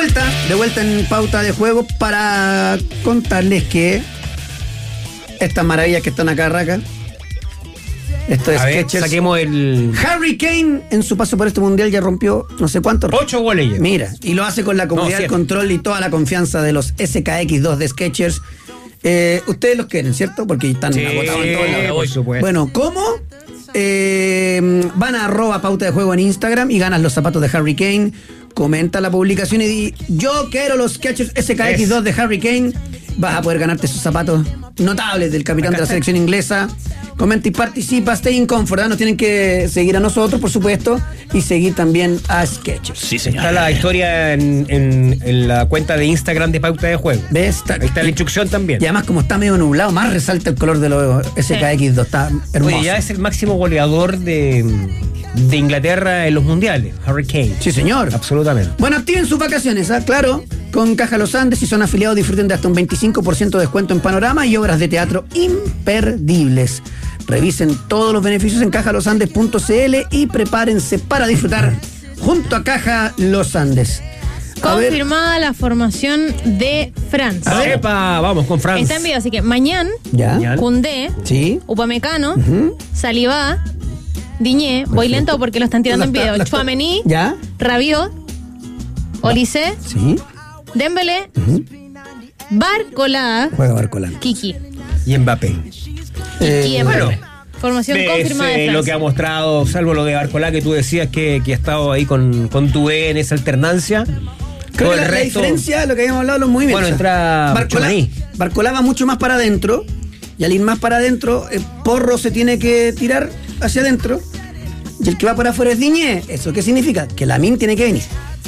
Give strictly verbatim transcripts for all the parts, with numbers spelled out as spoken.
vuelta, de vuelta en Pauta de Juego para contarles que estas maravillas que están acá, Raca, esto es Skechers. Saquemos el... Harry Kane en su paso por este mundial ya rompió no sé cuántos. Ocho goles ya. Mira, y lo hace con la comodidad, No, el control y toda la confianza de los S K X dos de Skechers. Eh, ustedes los quieren, ¿cierto? Porque están Sí, agotados en todos lados. por supuesto. Bueno, ¿cómo? Eh, van a arroba Pauta de Juego en Instagram y ganas los zapatos de Harry Kane. Comenta la publicación y di, yo quiero los Skechers S K X dos de Harry Kane. Vas a poder ganarte esos zapatos notables del capitán de la selección inglesa. Comenta y participa, stay in comfort, ¿eh? Nos tienen que seguir a nosotros, por supuesto, y seguir también a Skechers. Sí, señor. Está la historia en, en, en la cuenta de Instagram de Pauta de Juego. ¿Ves? Está, Ahí está la instrucción también. Y además, como está medio nublado, más resalta el color de los S K X dos. Está hermoso. Oye, ya es el máximo goleador de, de Inglaterra en los mundiales, Harry Kane. Sí, señor. Absolutamente. Bueno, activen sus vacaciones, ¿eh? Claro. Con Caja Los Andes, si son afiliados, disfruten de hasta un veinticinco por ciento de descuento en panorama y obras de teatro imperdibles. Revisen todos los beneficios en caja los andes punto c l y prepárense para disfrutar junto a Caja Los Andes. A Confirmada ver. la formación de Francia. A ver, epa, vamos con Francia. Está en vivo, así que mañana, ¿Ya? Koundé, Sí. Upamecano, Ujú. Saliba, Diñé, voy lento porque lo están tirando en La está- video, la está- Tchouaméni, ¿Ya? Rabiot, Olise, Sí. Dembélé, Barcola, Juega Barcolán. Kiki. Y Mbappé. Eh, Kiki bueno. Mbappé. Formación Es, confirmada de eh, Francia. lo que ha mostrado, salvo lo de Barcolá que tú decías que, que ha estado ahí con, con tu E en esa alternancia. Creo Todo que el la, la resto- diferencia, lo que habíamos hablado, los movimientos. Bueno, entra Barcolá, Tchouaméni. Barcolá va mucho más para adentro y al ir más para adentro, eh, Porro se tiene que tirar hacia adentro y el que va para afuera es Diñé. ¿Eso qué significa? Que Lamine tiene que venir.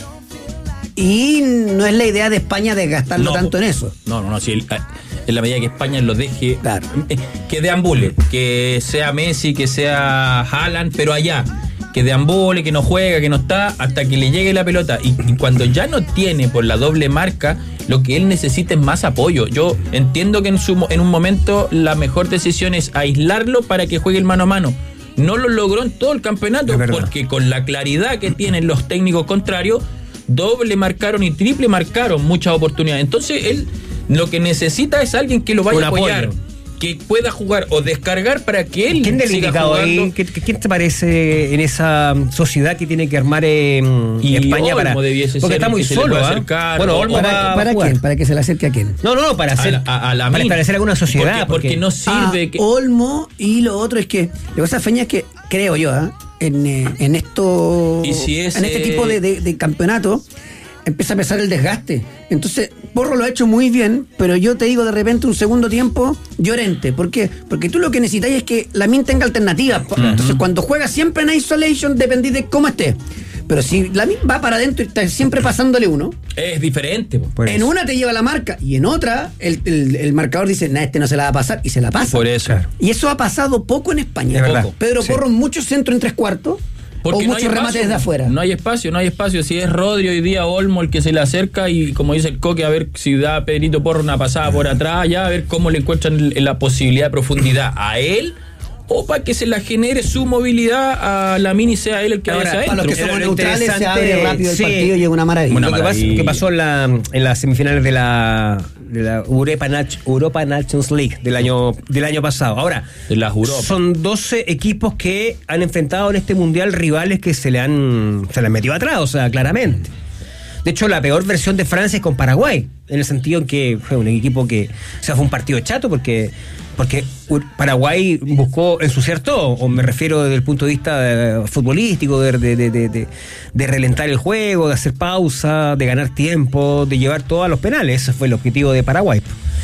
Y no es la idea de España desgastarlo No, tanto en eso. No, no, no, si el- en la medida que España lo deje, Claro. eh, que deambule, que sea Messi, que sea Haaland, pero allá, que deambule, que no juega, que no está, hasta que le llegue la pelota. Y, y cuando ya no tiene por la doble marca, lo que él necesita es más apoyo. Yo entiendo que en, su, mo- en un momento la mejor decisión es aislarlo para que juegue el mano a mano. No lo logró en todo el campeonato, Es verdad. porque con la claridad que tienen los técnicos contrarios, doble marcaron y triple marcaron muchas oportunidades. Entonces él lo que necesita es alguien que lo vaya Un a apoyar, apoyo. que pueda jugar o descargar para que él ¿Quién del siga indicado jugando. ahí? ¿Qué- qué- ¿Quién te parece en esa sociedad que tiene que armar eh, Y España Olmo para...? debiese Porque ser está el muy que se le solo, pueda ¿ah? acercar. Bueno, Olmo O- va, ¿Para, va para a jugar. quién? ¿Para que se le acerque a quién? No, no, no, para hacer... a, a, a la para Min. establecer alguna sociedad. Porque, porque no sirve Ah, que... Olmo, y lo otro es que lo que pasa, Feña, es que creo yo, ¿eh? en, eh, en esto Y si es, en este eh, tipo de, de, de campeonato empieza a pesar el desgaste. Entonces, Porro lo ha hecho muy bien, pero yo te digo de repente un segundo tiempo llorente. ¿Por qué? Porque tú lo que necesitas es que Lamine tenga alternativas. Entonces, cuando juega siempre en isolation, dependís de cómo esté. Pero si Lamine va para adentro y está siempre pasándole uno, Es diferente. po. Por en eso. una te lleva la marca y en otra el, el- el marcador dice, nah, este no se la va a pasar, y se la pasa. Por eso. Y eso ha pasado poco en España. Es verdad. Poco. Pedro Sí. Porro, muchos centros en tres cuartos Porque o no hay muchos remates espacio, desde afuera. No hay espacio, no hay espacio. Si es Rodri hoy día, Olmo el que se le acerca y como dice el Coque, a ver si da a Pedrito Porro una pasada por atrás, ya a ver cómo le encuentran el- la posibilidad de profundidad a él o para que se la genere su movilidad a la mini, sea él el que Ahora, vaya hacia Para los adentro. que Pero somos lo neutrales se interesante- abre rápido el sí. partido y es una maravilla. Una lo que, maravilla. pasa- que pasó en, la, en las semifinales de la, de la Europa, Nach- Europa Nations League del año, del año pasado. Ahora, De las Europa. son doce equipos que han enfrentado en este mundial rivales que se le han, se le han metido atrás, o sea, claramente. De hecho, la peor versión de Francia es con Paraguay, en el sentido en que fue un equipo que, o sea, fue un partido chato porque, porque Paraguay buscó ensuciar todo, o me refiero desde el punto de vista eh, futbolístico, de, de, de, de, de relentar el juego, de hacer pausa, de ganar tiempo, de llevar todo a los penales. Ese fue el objetivo de Paraguay.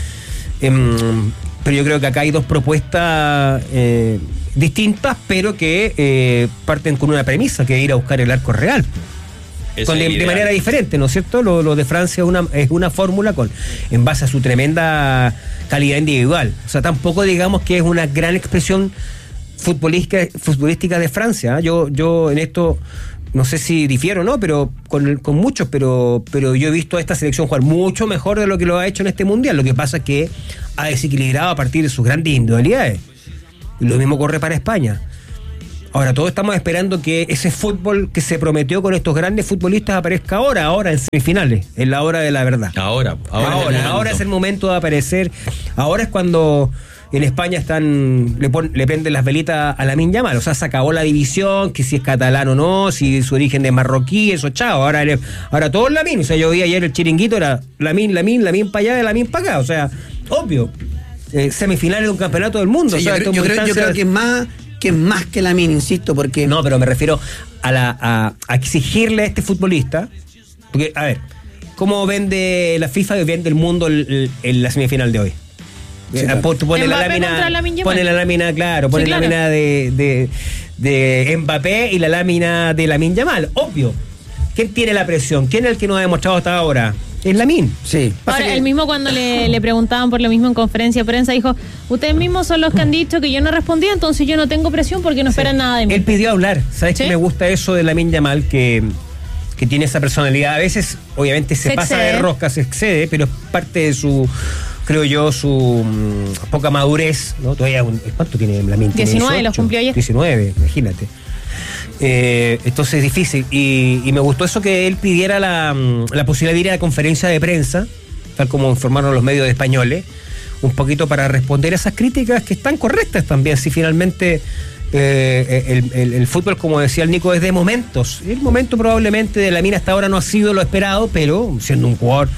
Em, pero yo creo que acá hay dos propuestas eh, distintas, pero que eh, parten con una premisa, que es ir a buscar el arco real. Ese Con de, es el de ideal. manera diferente, ¿no es cierto? Lo, lo de Francia es una, es una fórmula con en base a su tremenda calidad individual. O sea, tampoco digamos que es una gran expresión futbolística, futbolística de Francia. ¿eh? Yo, yo en esto no sé si difiero o no, pero con, con muchos, pero, pero yo he visto a esta selección jugar mucho mejor de lo que lo ha hecho en este mundial. Lo que pasa es que ha desequilibrado a partir de sus grandes individualidades. Y lo mismo corre para España. Ahora, todos estamos esperando que ese fútbol que se prometió con estos grandes futbolistas aparezca ahora, ahora en semifinales, en la hora de la verdad. Ahora, ahora, Ahora, es el ahora es momento. el momento de aparecer. Ahora es cuando en España están le, pon- le prenden las velitas a Lamine Yamal. O sea, se acabó la división, que si es catalán o no, si su origen es marroquí, eso chao. Ahora, eres- ahora todo es Lamine. O sea, yo vi ayer el chiringuito, era Lamine, Lamine, Lamine para allá, Lamine para acá. O sea, obvio. Eh, semifinales de un campeonato del mundo. Sí, o sea, yo, esto creo, es yo, creo, yo creo instancias- que es más que es más que Lamine, insisto, porque No, pero me refiero a, la, a, a exigirle a este futbolista. Porque, a ver, ¿cómo vende la FIFA y vende el mundo el- el- en la semifinal de hoy? Sí, Eh, claro. pon- tú pones la Mbappé lámina, contra Lamine Yamal. pone la lámina, claro, pone Sí, la claro. lámina de, de, de Mbappé y la lámina de Lamine Yamal. Obvio. ¿Quién tiene la presión? ¿Quién es el que nos ha demostrado hasta ahora? Es Lamine. sí. Pasa Ahora, que- el mismo cuando le, le preguntaban por lo mismo en conferencia de prensa, dijo, ustedes mismos son los que han dicho que yo no respondía, entonces yo no tengo presión porque no esperan nada de mí. Él pidió hablar. ¿Sabes ¿Sí? qué me gusta eso de Lamine Yamal? Que, que tiene esa personalidad. A veces, obviamente, se, Se pasa excede. de rosca, se excede, pero es parte de su, creo yo, su mm, poca madurez. ¿No? Todavía, un- ¿cuánto tiene Lamine? Tiene diecinueve, los dieciocho, cumplió ayer. diecinueve, imagínate. Eh, entonces es difícil. Y, y me gustó eso que él pidiera la, mm, la posibilidad de ir a la conferencia de prensa, tal como informaron los medios españoles, un poquito para responder a esas críticas que están correctas también, si finalmente eh, el, el- el fútbol, como decía el Nico, es de momentos. El momento probablemente de Lamine hasta ahora no ha sido lo esperado, pero siendo un jugador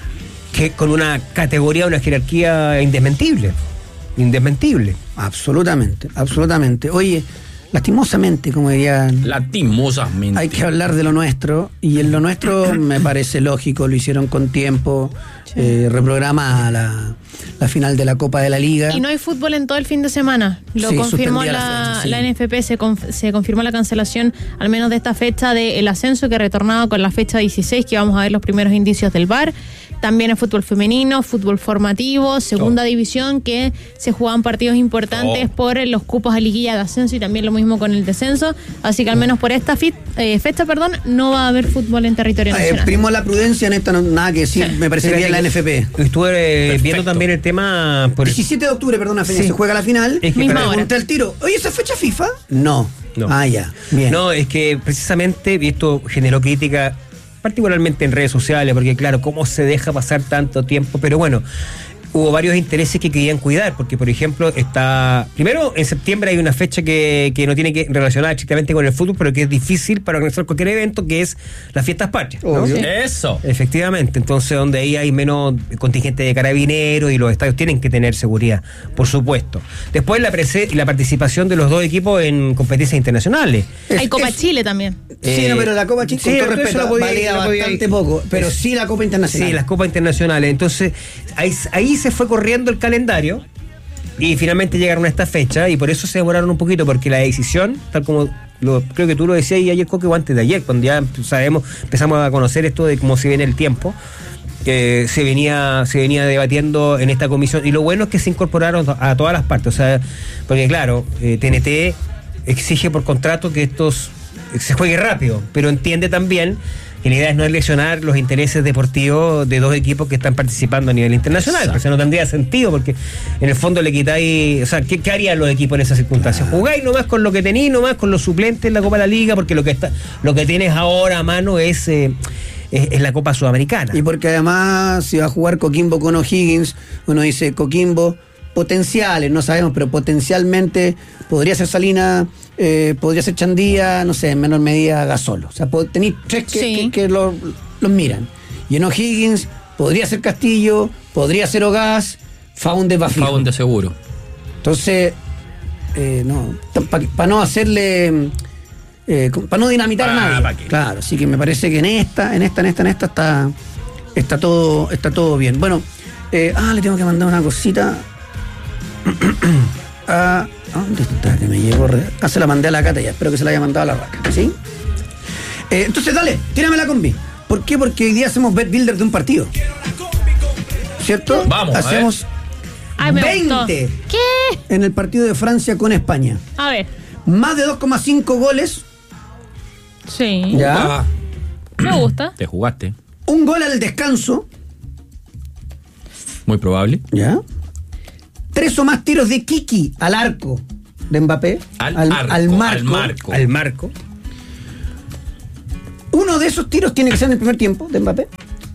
que con una categoría, una jerarquía indesmentible. Indesmentible. Absolutamente, absolutamente. Oye, lastimosamente, como dirían, Lastimosamente. hay que hablar de lo nuestro, y en lo nuestro me parece lógico, lo hicieron con tiempo, eh, reprograma la, la final de la Copa de la Liga. Y no hay fútbol en todo el fin de semana. Lo Sí, confirmó suspendía la la, fecha, sí. la N F P, se, conf- se confirmó la cancelación al menos de esta fecha del ascenso que retornaba con la fecha dieciséis, que vamos a ver los primeros indicios del V A R. También el fútbol femenino, fútbol formativo, segunda Oh. división, que se jugaban partidos importantes Oh. por los cupos a liguilla de ascenso y también lo mismo con el descenso. Así que al menos por esta fit- eh, fecha, perdón, no va a haber fútbol en territorio Eh, nacional. primo la prudencia en esta, no, nada que decir, me parece Fíjate bien la que N F P. Estuve eh, Perfecto. viendo también el tema por el- diecisiete de octubre, perdona, Feña, Sí. se juega la final. Es que Misma para- hora. Pregunté al tiro, oye, ¿esa fecha FIFA? No. No. Ah, ya, bien. No, es que precisamente, y esto generó crítica, particularmente en redes sociales, porque claro, ¿cómo se deja pasar tanto tiempo? Pero bueno, hubo varios intereses que querían cuidar, porque por ejemplo está, primero en septiembre hay una fecha que, que no tiene que relacionar estrictamente con el fútbol, pero que es difícil para organizar cualquier evento, que es las fiestas patrias, ¿no? Obvio. Eso. Efectivamente, entonces donde ahí hay menos contingente de carabineros y los estadios tienen que tener seguridad, por supuesto. Después la, prese- la participación de los dos equipos en competencias internacionales. Hay Es- Copa es- Chile también. Sí, Eh, no, pero la Copa Chica, sí, con todo entonces respeto, lo podía- valía lo podía- bastante poco, pero es- sí la Copa Internacional. Sí, las copas internacionales. Entonces, ahí, ahí se fue corriendo el calendario y finalmente llegaron a esta fecha y por eso se demoraron un poquito, porque la decisión, tal como lo, creo que tú lo decías y ayer, Coque, o antes de ayer, cuando ya sabemos, empezamos a conocer esto de cómo se viene el tiempo, eh, se venía se venía debatiendo en esta comisión, y lo bueno es que se incorporaron a todas las partes, o sea, porque claro, eh, T N T exige por contrato que estos se juegue rápido, pero entiende también que la idea es no lesionar los intereses deportivos de dos equipos que están participando a nivel internacional. O sea, no tendría sentido, porque en el fondo le quitáis. O sea, ¿qué, qué harían los equipos en esas circunstancias? Jugáis nomás con lo que tenéis, nomás con los suplentes en la Copa de la Liga, porque lo que está lo que tienes ahora a mano es, eh, es, es la Copa Sudamericana. Y porque además, si va a jugar Coquimbo con O'Higgins, uno dice Coquimbo, potenciales, no sabemos, pero potencialmente podría ser Salina, eh, podría ser Chandía, no sé, en menor medida Gasolo. O sea, po- tenéis tres que, Sí. que, que lo- los miran. Y en O'Higgins podría ser Castillo, podría ser Ogaz, Faunde va fijo. Faun de seguro. Entonces, eh, no, para no hacerle, eh, para no dinamitar a Ah, nadie. ¿pa' qué? Claro, así que me parece que en esta, en esta, en esta, en esta está, está todo, está todo bien. Bueno, eh, ah, le tengo que mandar una cosita. Ah, ¿dónde está? Que me llegó. re- Ah, se la mandé a la Cata ya. Espero que se la haya mandado a la Raca. ¿Sí? Eh, entonces, dale, tírame la combi. ¿Por qué? Porque hoy día hacemos bet builder de un partido. ¿Cierto? Vamos, a ver. Hacemos Ay, me gustó. veinte ¿Qué? en el partido de Francia con España. A ver. Más de dos coma cinco goles. Sí. Ya. Ah, Me gusta. te jugaste. Un gol al descanso. Muy probable. Ya. Tres o más tiros de Kiki al arco. de Mbappé, Al, al, arco, al marco, al marco. Al marco. uno de esos tiros tiene que ser en el primer tiempo de Mbappé.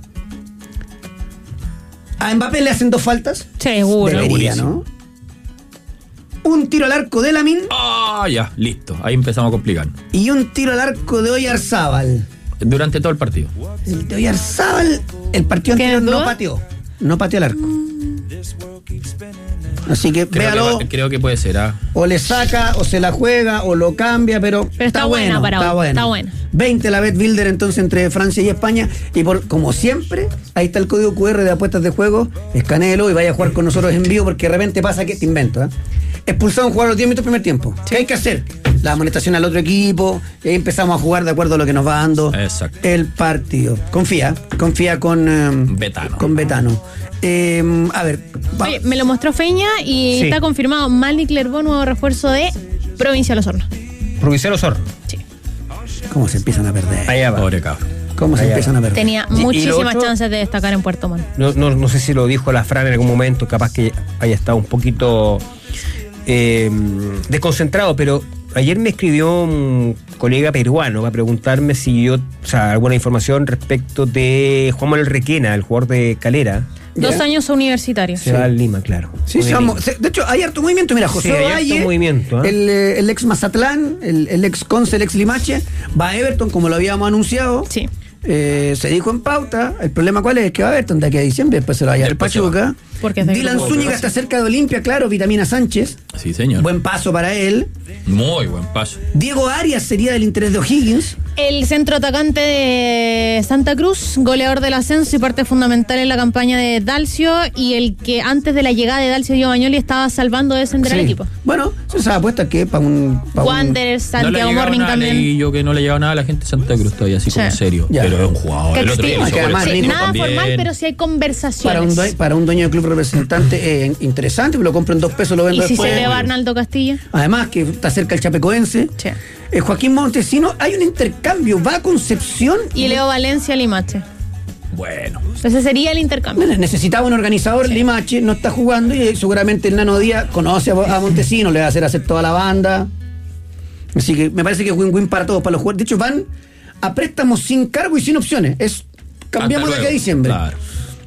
A Mbappé le hacen dos faltas. Seguro. Debería, ¿no? Un tiro al arco de Lamine Ah, ya, listo. Ahí empezamos a complicar. y un tiro al arco de Oyarzábal. Durante todo el partido. El de Oyarzábal, el partido ¿Tienes anterior no duda? pateó. No pateó el arco. Así que Creo, véalo. que, creo que puede ser, ¿ah? O le saca, o se la juega, o lo cambia, pero, Pero está buena bueno, para está hoy, bueno. está buena. veinte la BetBuilder entonces entre Francia y España. Y por como siempre, ahí está el código cu erre de apuestas de juego. Escanéelo y vaya a jugar con nosotros en vivo porque de repente pasa que te invento, ¿eh? Expulsado un jugador a los diez minutos del primer tiempo. ¿Qué hay que hacer? La amonestación al otro equipo. Y ahí empezamos a jugar de acuerdo a lo que nos va dando Exacto. el partido. Confía, confía con eh, Betano. Con Betano. Eh, a ver, va- Oye, me lo mostró Feña y Sí. está confirmado Malik Clervaux, nuevo refuerzo de Provincial Osorno. Provincial Osorno. Sí. ¿cómo se empiezan a perder? Allá va. Pobre cabrón. ¿Cómo se Allá empiezan a perder? Tenía Y- y lo muchísimas otro- chances de destacar en Puerto Montt. No, no, no sé si lo dijo la Fran en algún momento, capaz que haya estado un poquito eh, desconcentrado, pero ayer me escribió un colega peruano para preguntarme si yo, o sea, alguna información respecto de Juan Manuel Requena, el jugador de Calera. Ya. Dos años universitarios. Se va a Lima, claro. Sí, Muy se de vamos- Lima. se- de hecho, hay harto movimiento. Mira, José Sí, hay harto Valle, movimiento, ¿eh? el, eh, el ex Mazatlán, el, el ex Conce, el ex Limache, va a Everton, como lo habíamos anunciado. Sí. Eh, se dijo en pauta. El problema cuál es que va a Everton de aquí a diciembre, después se lo vaya al Después se Pachuca. Porque es de Dylan grupo. Zúñiga está cerca de Olimpia, claro, Vitamina Sánchez. Sí, señor. Buen paso para él. Muy buen paso. Diego Arias sería del interés de O'Higgins. El centro atacante de Santa Cruz, goleador del ascenso y parte fundamental en la campaña de Dalcio, y el que antes de la llegada de Dalcio Giovagnoli estaba salvando de descender al Sí. equipo. Bueno, se apuesta que para un. pa' un- Wanderers, no le Santiago ha llegado Morning nada, también. leí yo que no le ha llegado nada a la gente de Santa Cruz todavía, así Sí. como serio. Ya. Pero es un jugador. Que El otro día existe. hizo Que además goles Sí, Nico nada también. formal, pero sí hay Para un, conversaciones. due- para un dueño de club representante eh, interesante, lo compro en dos pesos, lo vendo Y si después. se le va Arnaldo Castilla. Además que está cerca el Chapecoense. Sí. Eh, Joaquín Montesino, hay un intercambio, va a Concepción. Y Leo Valencia, Limache. Bueno. Ese sería el intercambio. Necesitaba un organizador, Limache no está jugando y seguramente el Nano Díaz conoce a, a Montesino, le va a hacer hacer toda la banda. Así que me parece que es win-win para todos, para los jugadores. De hecho, van a préstamos sin cargo y sin opciones. Es cambiamos de Hasta aquí a luego. diciembre. Claro.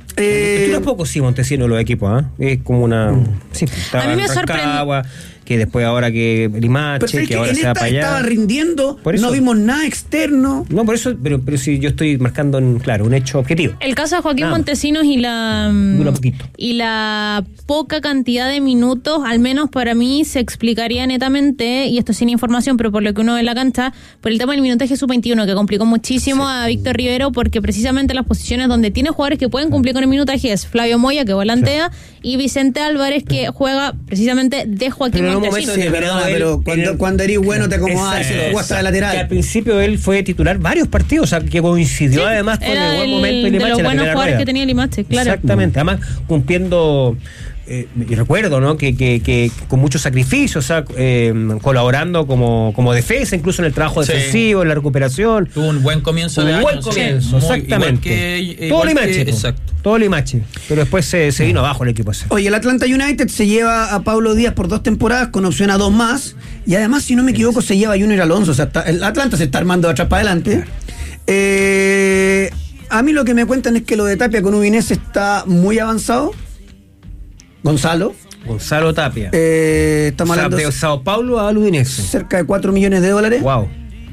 Eh, Tú tampoco sí, Montesino, los equipos, ¿ah? Es como una. Sí, estaba A mí me en sorprende- Rancagua, que después ahora que Limache, pero es que, que ahora en se va esta para allá. estaba rindiendo, Por eso. no vimos nada externo. No, por eso, pero, pero sí, yo estoy marcando, en, claro, un hecho objetivo. El caso de Joaquín Nada. Montesinos y la mm, Dura poquito. y la poca cantidad de minutos, al menos para mí, se explicaría netamente, y esto sin información, pero por lo que uno ve en la cancha, por el tema del minutaje sub veintiuno, que complicó muchísimo a Víctor Rivero, porque precisamente las posiciones donde tiene jugadores que pueden cumplir con el minutaje es Flavio Moya, que volantea, y Vicente Álvarez, que juega precisamente de Joaquín Pero en un Montesinos. momento Sí, determinado perdona, él- pero cuando, él- cuando eres bueno te acomodas y se lo Exacto. jugaste de Que al lateral. principio él fue titular varios partidos, o sea, que coincidió Sí, además con era el buen el- momento de de Limache los en la buenos primera jugadores rueda. que tenía Limache, claro. Exactamente, además cumpliendo, eh, y recuerdo, ¿no? Que, que, que con mucho sacrificio, o sea, eh, colaborando como, como defensa, incluso en el trabajo Sí. defensivo, en la recuperación. Tuvo un buen comienzo de Un año. buen sí. comienzo, Muy- exactamente. Igual que, todo igual Limache. que- po. exacto. Todo Limache. Pero después se, se vino abajo el equipo ese. Oye, el Atlanta United se lleva a Pablo Díaz por dos temporadas con opción a dos más. Y además, si no me equivoco, se lleva a Junior Alonso. O sea, está- el Atlanta se está armando de atrás para adelante. Eh, a mí lo que me cuentan es que lo de Tapia con Udinese está muy avanzado. Gonzalo. Gonzalo Tapia. Eh, o estamos sea, hablando de Sao Paulo a Udinese. cerca de cuatro millones de dólares. Wow.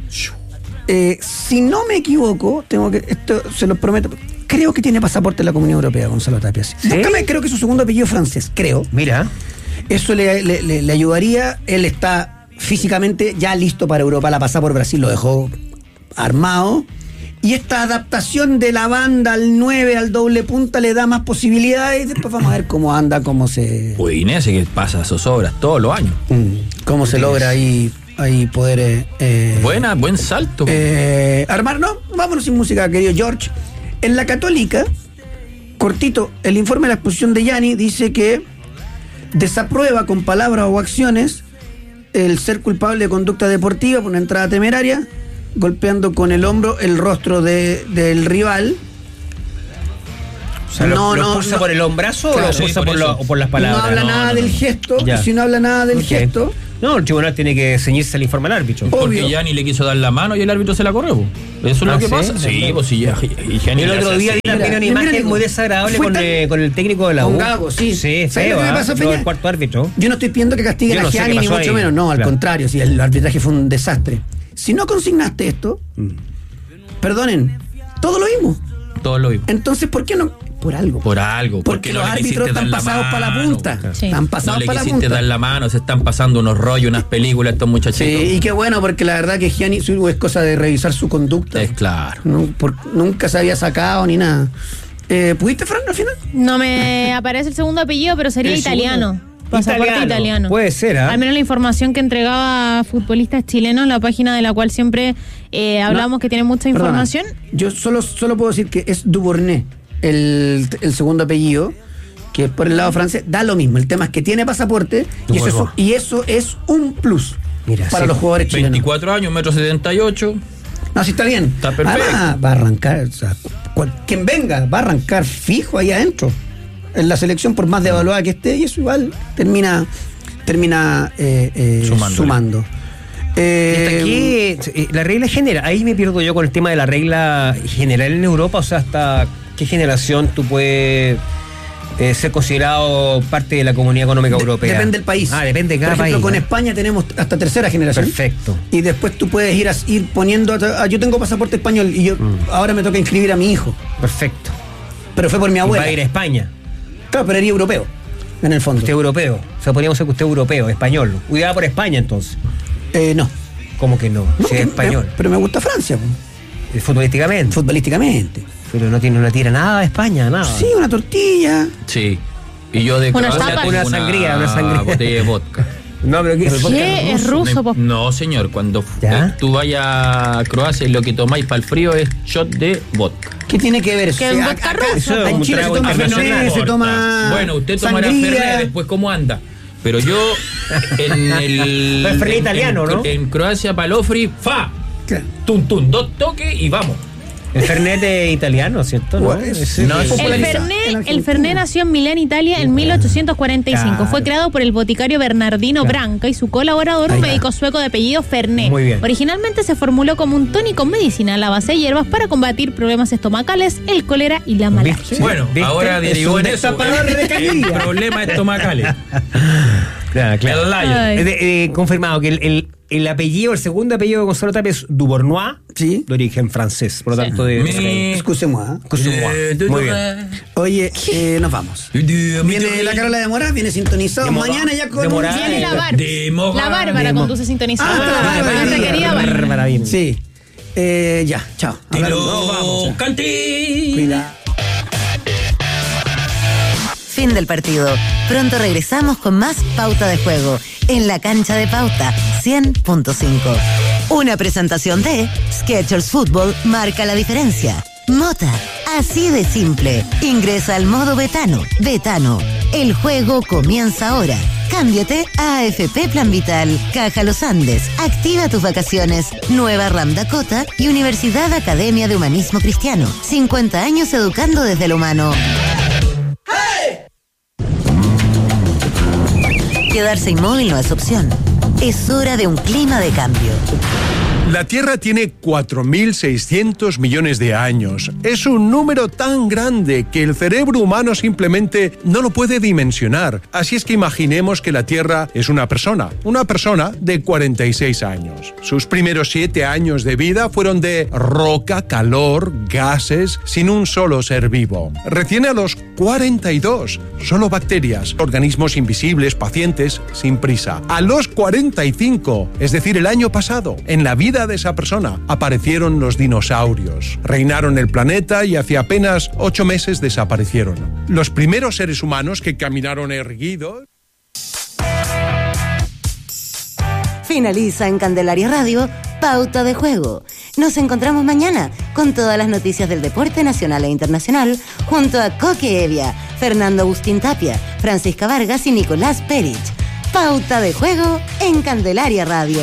Eh, si no me equivoco, tengo que esto se los prometo. Creo que tiene pasaporte en la Comunidad Europea, Gonzalo Tapia. Sí. ¿Sí? Búscame, creo que es su segundo apellido francés, creo. Mira. Eso le, le- le- le ayudaría. Él está físicamente ya listo para Europa. La pasada por Brasil lo dejó armado. Y esta adaptación de la banda al nueve, al doble punta, le da más posibilidades. Después vamos a ver cómo anda, cómo se, Udinese que pasa sus obras todos los años. mm, cómo se logra ahí, ahí poder eh, eh, Buena, buen salto. eh, armar. No, vámonos sin música, querido George. En la Católica, cortito, el informe de la exposición de Yanni dice que desaprueba con palabras o acciones el ser culpable de conducta deportiva por una entrada temeraria, golpeando con el hombro el rostro de, del rival. O sea, ¿lo, No, lo no, expulsa no. por el hombrazo Claro, o lo sí, expulsa por por, eso. lo- o por las palabras? no habla no, nada no, del no. gesto, Ya. si no habla nada del Ok. gesto, No, el tribunal tiene que ceñirse al informe al árbitro. Porque Obvio. Gianni le quiso dar la mano y el árbitro se la corrió. Po. Eso es Ah, lo que ¿sí? pasa. Sí, pues sí, ya. Y Gianni El le otro hace día así. vi también una Mira, imagen mira, muy desagradable fue con, tan- eh, con el técnico de la U. Con Gago, sí. Sí, ¿Sabes feo, lo que ¿ah? pasó, Lo Peña? del cuarto árbitro. Yo no estoy pidiendo que castiguen Yo no a sé qué Gianni, ni pasó mucho ahí. menos. No, al Claro. contrario, si el arbitraje fue un desastre. Si no consignaste esto, perdonen, todo lo vimos. Todo lo mismo. Entonces, ¿por qué no? Por algo. Por algo. Porque no los le árbitros quisiste están dar la pasados para la mano. punta. Sí. Están No pasados le para la quisiste punta. dar la mano, se están pasando unos rollos, unas películas estos muchachitos. Sí, y qué bueno, porque la verdad que Gianni su- es cosa de revisar su conducta. Es claro. No, por- nunca se había sacado ni nada. Eh, ¿Pudiste, Fran, al final? No me aparece el segundo apellido, pero sería El italiano. segundo. Pasaporte Italiano. italiano. Puede ser, ¿ah? Al menos la información que entregaba futbolistas chilenos, la página de la cual siempre eh, hablamos No, que tiene mucha Perdona, información. Yo solo, solo puedo decir que es Dubournet, el, el segundo apellido, que es por el lado francés, da lo mismo. El tema es que tiene pasaporte y eso, es, Dubournet. y eso es un plus Mira, para sí. los jugadores chilenos. veinticuatro años, metro setenta y ocho. No, sí está bien. Está perfecto. Además, va a arrancar, o sea, cual- quien venga, va a arrancar fijo ahí adentro. En la selección, por más devaluada que esté, y eso igual termina, termina eh, eh, Sumándole. sumando. Eh, ¿Hasta qué? eh, La regla general, ahí me pierdo yo con el tema de la regla general en Europa, o sea, hasta qué generación tú puedes eh, ser considerado parte de la Comunidad Económica de- Europea. Depende del país. Ah, depende de cada Por ejemplo, país. con ¿eh? España tenemos hasta tercera generación. Perfecto. Y después tú puedes ir, a, ir poniendo. a- a- yo tengo pasaporte español y yo ahora me toca inscribir a mi hijo. Perfecto. Pero fue por mi Va abuela. a ir a España. Claro, pero era europeo, en el fondo. Usted europeo. O sea, podríamos ser que usted europeo, español. Cuidado por España entonces. Eh, no. ¿Cómo que no? No, Si es que- español. me- pero me gusta Francia, po, Eh, Futbolísticamente. futbolísticamente. Pero no tiene una tira nada de España, nada. Sí, una tortilla. Sí. Y yo de Una Croacia tapa. tengo Una sangría, una sangría. botella de vodka. No, pero ¿qué? ¿Qué? Es ruso, po. No, señor. Cuando ¿Ya? eh, tú vayas a Croacia y lo que tomáis para el frío es shot de vodka. ¿Qué tiene que ver eso? Que Sí, en acá- vodka acá- ruso. Eso es en un Chile se trago toma internacional. Fernet, se Importa. toma. Bueno, usted tomará sangría. Fernet, después cómo anda. Pero yo en el. El Fernet en- italiano, en- ¿no? En Croacia, Palofri, fa. Claro. Tum, tum, dos toques y vamos. El Fernet es italiano, ¿cierto? ¿no? Bueno, es- Ese- no, es El popularizado. en Fernet, Argentina. el Fernet nació en Milán, Italia, en mil ochocientos cuarenta y cinco. Claro. Fue creado por el boticario Bernardino Branca y su colaborador, un Ahí va. médico sueco de apellido Fernet. Muy bien. Originalmente se formuló como un tónico medicinal a base de hierbas para combatir problemas estomacales, el cólera y la malaria. ¿Viste? Bueno, ¿Viste? ahora Es derivó un en eso. destapador de El cañería. problema estomacales. Claro, claro. El Lion. Ay. Eh, de- eh, confirmado que el, el- el apellido, el segundo apellido de Gonzalo Tapia es Dubournois, Sí. de origen francés, por lo Sí. tanto de... Mi- Excusez-moi. ¿eh? Excusez-moi. Muy bien. Oye, eh, nos vamos. Viene la Carola de Mora, viene sintonizado. De Mora. Mañana ya con De un- Mora. Viene la Bárbara. Demo- La Bárbara Demo. conduce sintonizada. Ah, la Bárbara. Nuestra querida Bárbara. Bárbara, bien. Sí. Eh, ya, chao. Hablamos. Tiro Canti. Cuidado. Fin del partido. Pronto regresamos con más Pauta de Juego en la cancha de Pauta cien punto cinco. Una presentación de Skechers Fútbol marca la diferencia. Mota, así de simple. Ingresa al modo Betano. Betano, el juego comienza ahora. Cámbiate a A F P Plan Vital, Caja Los Andes, activa tus vacaciones, Nueva Ram Dakota y Universidad Academia de Humanismo Cristiano. cincuenta años educando desde lo humano. Quedarse inmóvil no es opción. Es hora de un clima de cambio. La Tierra tiene cuatro mil seiscientos millones de años. Es un número tan grande que el cerebro humano simplemente no lo puede dimensionar. Así es que imaginemos que la Tierra es una persona, una persona de cuarenta y seis años. Sus primeros siete años de vida fueron de roca, calor, gases, sin un solo ser vivo. Recién a los cuarenta y dos, solo bacterias, organismos invisibles, pacientes, sin prisa. A los cuarenta y cinco, es decir, el año pasado, en la vida de esa persona, aparecieron los dinosaurios. Reinaron el planeta y hace apenas ocho meses desaparecieron. Los primeros seres humanos que caminaron erguidos... Finaliza en Candelaria Radio, Pauta de Juego. Nos encontramos mañana con todas las noticias del deporte nacional e internacional junto a Coque Evia, Fernando Agustín Tapia, Francisca Vargas y Nicolás Perich. Pauta de Juego en Candelaria Radio.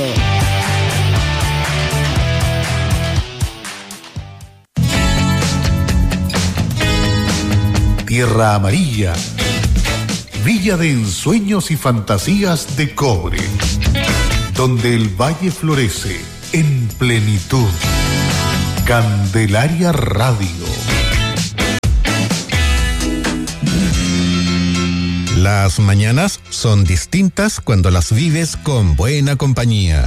Tierra Amarilla, Villa de Ensueños y Fantasías de Cobre. donde el valle florece en plenitud. Candelaria Radio. Las mañanas son distintas cuando las vives con buena compañía.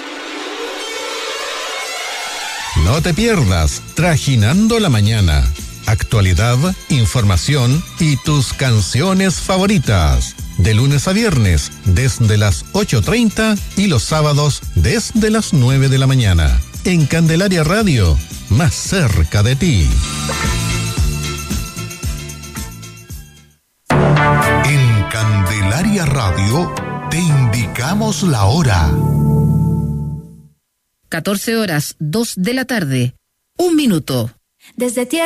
No te pierdas Trajinando la Mañana. Actualidad, información y tus canciones favoritas. De lunes a viernes, desde las ocho treinta y los sábados, desde las nueve de la mañana. En Candelaria Radio, más cerca de ti. En Candelaria Radio te indicamos la hora. catorce horas, dos de la tarde. Un minuto. Desde tierra